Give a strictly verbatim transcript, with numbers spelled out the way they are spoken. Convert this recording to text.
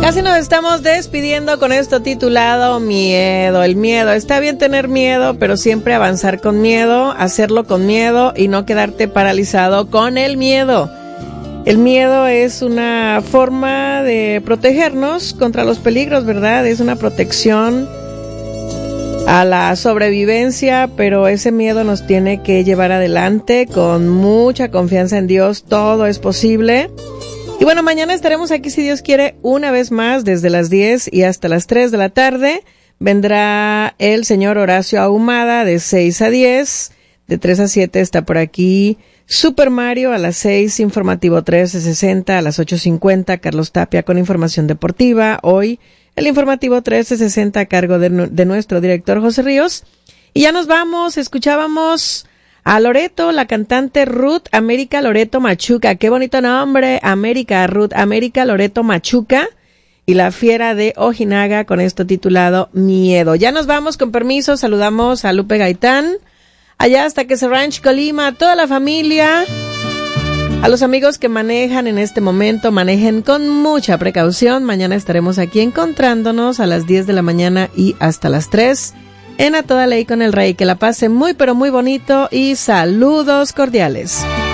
Casi nos estamos despidiendo con esto titulado Miedo. El miedo, está bien tener miedo, pero siempre avanzar con miedo, hacerlo con miedo y no quedarte paralizado con el miedo. El miedo es una forma de protegernos contra los peligros, ¿verdad? Es una protección a la sobrevivencia, pero ese miedo nos tiene que llevar adelante con mucha confianza en Dios. Todo es posible. Y bueno, mañana estaremos aquí, si Dios quiere, una vez más, desde las diez y hasta las tres de la tarde. Vendrá el señor Horacio Ahumada de seis a diez, de tres a siete está por aquí Super Mario, a las seis, Informativo trece sesenta, a las ocho cincuenta, Carlos Tapia con información deportiva. Hoy, el Informativo trece sesenta a cargo de, de nuestro director José Ríos. Y ya nos vamos, escuchábamos a Loreto, la cantante Ruth América Loreto Machuca. Qué bonito nombre, América, Ruth América Loreto Machuca. Y la Fiera de Ojinaga con esto titulado Miedo. Ya nos vamos, con permiso, saludamos a Lupe Gaitán, allá hasta que se Ranch Colima, a toda la familia, a los amigos que manejan en este momento, manejen con mucha precaución. Mañana estaremos aquí encontrándonos a las diez de la mañana y hasta las tres. En A Toda Ley con el Rey. Que la pase muy pero muy bonito y saludos cordiales.